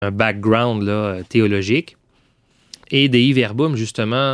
un background là, théologique. Et Dei Verbum, justement,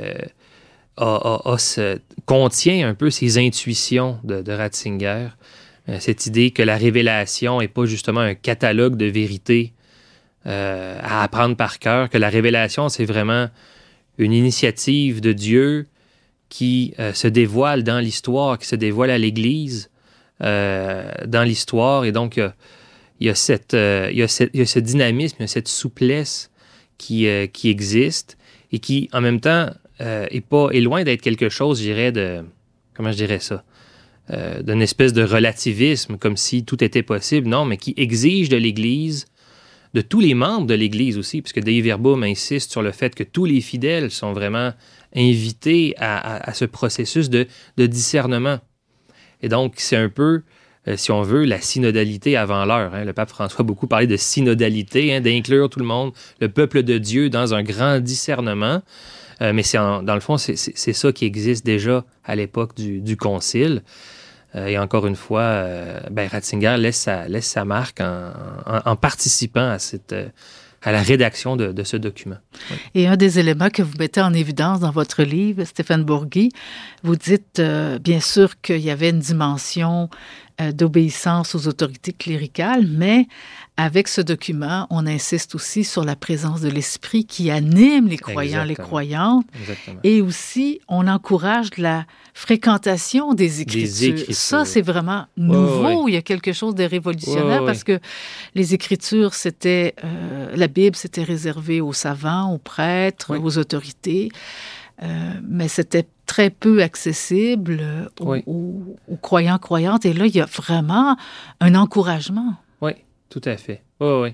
contient un peu ces intuitions de Ratzinger, cette idée que la révélation n'est pas justement un catalogue de vérités à apprendre par cœur, que la révélation, c'est vraiment une initiative de Dieu qui se dévoile dans l'histoire, qui se dévoile à l'Église dans l'histoire. Et donc, il y a ce dynamisme, il y a cette souplesse qui existe et qui, en même temps, est loin d'être quelque chose, je dirais, comment je dirais ça, d'une espèce de relativisme, comme si tout était possible. Non, mais qui exige de l'Église, de tous les membres de l'Église aussi, puisque Dei Verbum insiste sur le fait que tous les fidèles sont vraiment invités à ce processus de discernement. Et donc, c'est un peu, si on veut, la synodalité avant l'heure. Le pape François a beaucoup parlé de synodalité, d'inclure tout le monde, le peuple de Dieu, dans un grand discernement. Mais dans le fond, c'est ça qui existe déjà à l'époque du Concile. Et encore une fois, Ratzinger laisse sa marque en participant à la rédaction de ce document. Oui. Et un des éléments que vous mettez en évidence dans votre livre, Stéphane Bourgui, vous dites bien sûr qu'il y avait une dimension d'obéissance aux autorités cléricales, mais avec ce document, on insiste aussi sur la présence de l'esprit qui anime les croyants, les croyantes. Exactement. Et aussi, on encourage la fréquentation des Écritures. Ça, c'est vraiment nouveau. Oui. Il y a quelque chose de révolutionnaire parce que les Écritures, c'était... la Bible, c'était réservé aux savants, aux prêtres, aux autorités. Mais c'était très peu accessible aux croyants, croyantes. Et là, il y a vraiment un encouragement. Oui, tout à fait. Oui.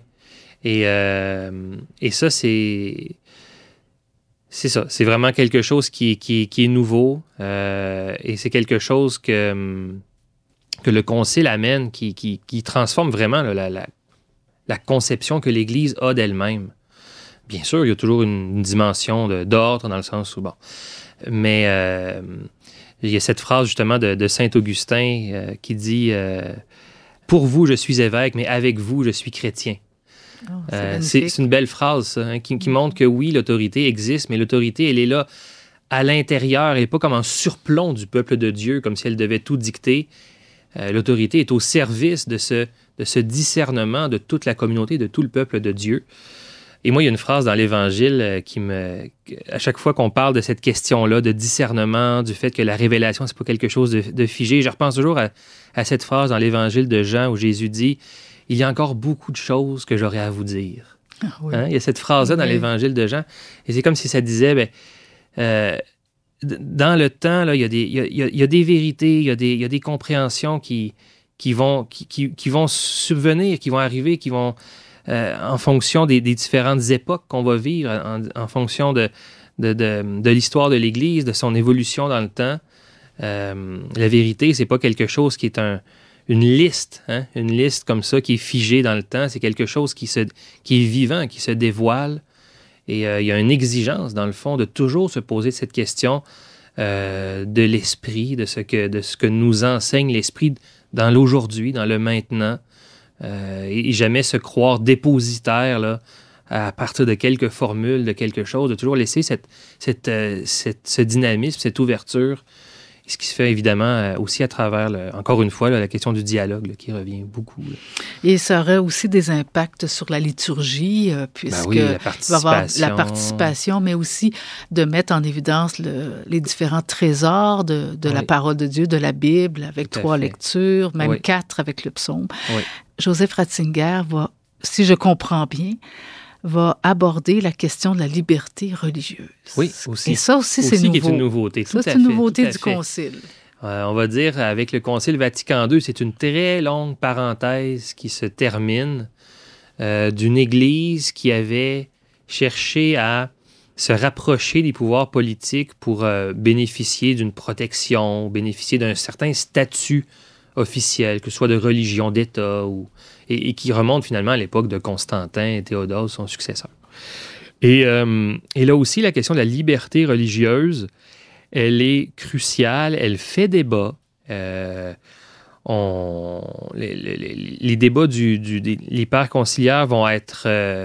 Et ça, c'est ça. C'est vraiment quelque chose qui est nouveau. Et c'est quelque chose que le Concile amène, qui transforme vraiment la conception que l'Église a d'elle-même. Bien sûr, il y a toujours une dimension d'ordre, dans le sens où, mais il y a cette phrase, justement, de Saint Augustin qui dit « Pour vous, je suis évêque, mais avec vous, je suis chrétien. » C'est une belle phrase, ça, qui montre que oui, l'autorité existe, mais l'autorité, elle est là à l'intérieur, elle n'est pas comme en surplomb du peuple de Dieu, comme si elle devait tout dicter. L'autorité est au service de ce discernement de toute la communauté, de tout le peuple de Dieu. Et moi, il y a une phrase dans l'Évangile à chaque fois qu'on parle de cette question-là, de discernement, du fait que la révélation, c'est pas quelque chose de figé, je repense toujours à cette phrase dans l'Évangile de Jean où Jésus dit « Il y a encore beaucoup de choses que j'aurais à vous dire. » Il y a cette phrase-là dans l'Évangile de Jean. Et c'est comme si ça disait, dans le temps, là, il y a des vérités, il y a des compréhensions qui vont subvenir, qui vont arriver, qui vont... en fonction des différentes époques qu'on va vivre, en fonction de l'histoire de l'Église, de son évolution dans le temps. La vérité, c'est pas quelque chose qui est une liste comme ça, qui est figée dans le temps. C'est quelque chose qui est vivant, qui se dévoile. Et il y a une exigence, dans le fond, de toujours se poser cette question de l'esprit, de ce que nous enseigne l'esprit dans l'aujourd'hui, dans le maintenant. Et jamais se croire dépositaire là, à partir de quelques formules, de quelque chose, de toujours laisser ce dynamisme, cette ouverture. Et ce qui se fait évidemment aussi à travers, encore une fois, la question du dialogue qui revient beaucoup. Là. Et ça aurait aussi des impacts sur la liturgie, puisque la participation. Il va y avoir la participation, mais aussi de mettre en évidence les différents trésors de la parole de Dieu, de la Bible, avec 3 lectures, même 4 avec le psaume. Oui. Joseph Ratzinger va, si je comprends bien, va aborder la question de la liberté religieuse. Oui, aussi. Et ça aussi, c'est nouveau. Qui est une nouveauté. Ça, c'est une nouveauté du Concile. On va dire, avec le Concile Vatican II, c'est une très longue parenthèse qui se termine d'une Église qui avait cherché à se rapprocher des pouvoirs politiques pour bénéficier d'une protection, bénéficier d'un certain statut officiel, que ce soit de religion, d'État, et qui remonte finalement à l'époque de Constantin et Théodose, son successeur. Et là aussi, la question de la liberté religieuse, elle est cruciale, elle fait débat. les débats de l'hyperconciliaire vont être